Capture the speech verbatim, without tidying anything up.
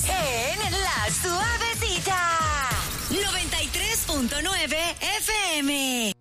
viernes en La Suavecita. noventa y tres punto nueve F M.